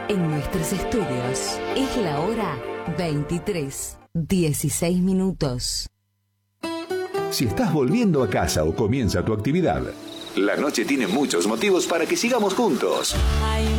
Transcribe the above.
en nuestros estudios. Es la hora 23:16. Si estás volviendo a casa o comienza tu actividad, la noche tiene muchos motivos para que sigamos juntos.